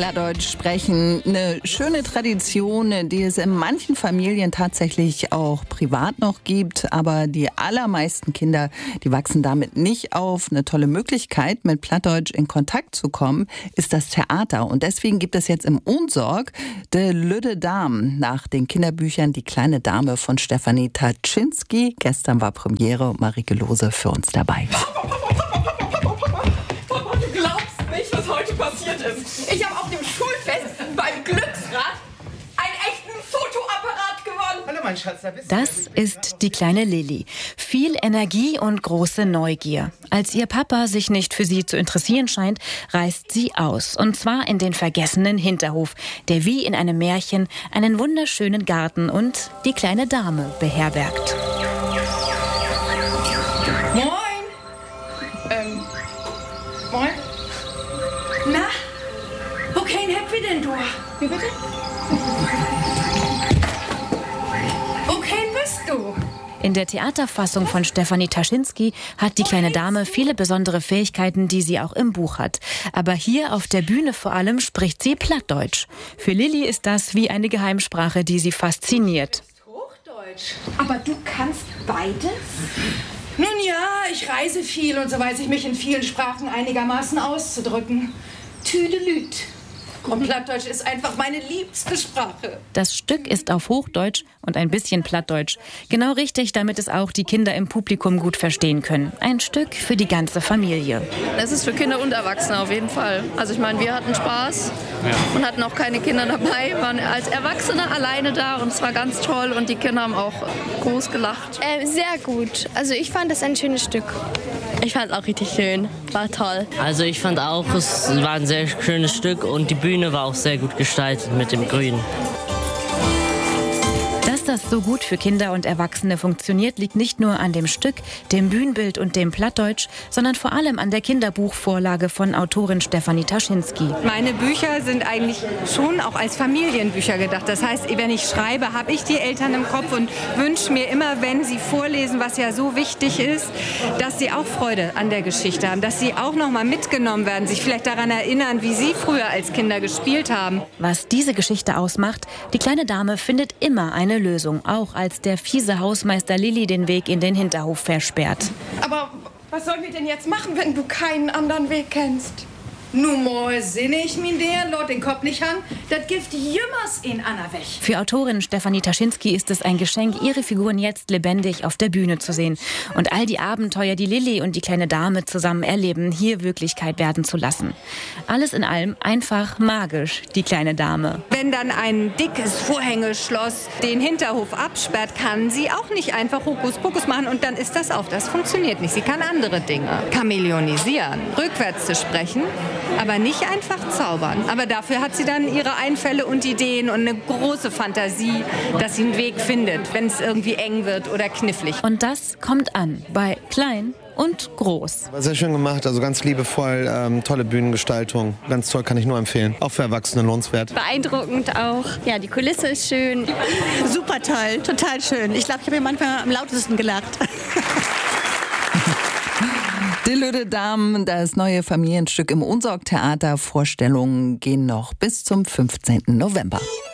Plattdeutsch sprechen. Eine schöne Tradition, die es in manchen Familien tatsächlich auch privat noch gibt. Aber die allermeisten Kinder, die wachsen damit nicht auf. Eine tolle Möglichkeit, mit Plattdeutsch in Kontakt zu kommen, ist das Theater. Und deswegen gibt es jetzt im Unsorg de Lüde Dam nach den Kinderbüchern Die kleine Dame von Stefanie Taczynski. Gestern war Premiere und Marike Lose für uns dabei. Du glaubst nicht, was heute passiert ist. Ich habe auf dem Schulfest beim Glücksrad einen echten Fotoapparat gewonnen. Hallo mein Schatz, da bist du. Das ist die kleine Lilly. Viel Energie und große Neugier. Als ihr Papa sich nicht für sie zu interessieren scheint, reist sie aus. Und zwar in den vergessenen Hinterhof, der wie in einem Märchen einen wunderschönen Garten und die kleine Dame beherbergt. Moin. Moin. Na, wo kein habt wir denn du? Wie bitte? Wo kein bist du? In der Theaterfassung von Stefanie Taczynski hat die kleine Dame viele besondere Fähigkeiten, die sie auch im Buch hat. Aber hier auf der Bühne vor allem spricht sie Plattdeutsch. Für Lilly ist das wie eine Geheimsprache, die sie fasziniert. Hochdeutsch. Aber du kannst beides? Nun ja, ich reise viel und so weiß ich mich in vielen Sprachen einigermaßen auszudrücken. Tüdelüt. Und Plattdeutsch ist einfach meine liebste Sprache. Das Stück ist auf Hochdeutsch und ein bisschen Plattdeutsch. Genau richtig, damit es auch die Kinder im Publikum gut verstehen können. Ein Stück für die ganze Familie. Es ist für Kinder und Erwachsene auf jeden Fall. Also ich meine, wir hatten Spaß und hatten auch keine Kinder dabei, waren als Erwachsene alleine da und es war ganz toll und die Kinder haben auch groß gelacht. Sehr gut. Also ich fand es ein schönes Stück. Ich fand es auch richtig schön. War toll. Also ich fand auch, es war ein sehr schönes Stück und die Bühne war auch sehr gut gestaltet mit dem Grün. Dass das so gut für Kinder und Erwachsene funktioniert, liegt nicht nur an dem Stück, dem Bühnenbild und dem Plattdeutsch, sondern vor allem an der Kinderbuchvorlage von Autorin Stefanie Taczynski. Meine Bücher sind eigentlich schon auch als Familienbücher gedacht. Das heißt, wenn ich schreibe, habe ich die Eltern im Kopf und wünsche mir immer, wenn sie vorlesen, was ja so wichtig ist, dass sie auch Freude an der Geschichte haben, dass sie auch noch mal mitgenommen werden, sich vielleicht daran erinnern, wie sie früher als Kinder gespielt haben. Was diese Geschichte ausmacht, die kleine Dame findet immer eine Lösung, auch als der fiese Hausmeister Lilly den Weg in den Hinterhof versperrt. Aber was sollen wir denn jetzt machen, wenn du keinen anderen Weg kennst? Nun mal sinne ich mir der, laut den Kopf nicht hang, das Gift jümmers in Anna weg. Für Autorin Stefanie Taczynski ist es ein Geschenk, ihre Figuren jetzt lebendig auf der Bühne zu sehen und all die Abenteuer, die Lilly und die kleine Dame zusammen erleben, hier Wirklichkeit werden zu lassen. Alles in allem einfach magisch, die kleine Dame. Wenn dann ein dickes Vorhängeschloss den Hinterhof absperrt, kann sie auch nicht einfach Hokuspokus machen und dann ist das auf. Das funktioniert nicht. Sie kann andere Dinge. Chameleonisieren, rückwärts zu sprechen, aber nicht einfach zaubern. Aber dafür hat sie dann ihre Einfälle und Ideen und eine große Fantasie, dass sie einen Weg findet, wenn es irgendwie eng wird oder knifflig. Und das kommt an bei klein und groß. War sehr schön gemacht, also ganz liebevoll, tolle Bühnengestaltung. Ganz toll, kann ich nur empfehlen. Auch für Erwachsene lohnenswert. Beeindruckend auch. Ja, die Kulisse ist schön. Super toll, total schön. Ich glaube, ich habe hier manchmal am lautesten gelacht. De Lüde Dam, das neue Familienstück im Unsorg Theater. Vorstellungen gehen noch bis zum 15. November.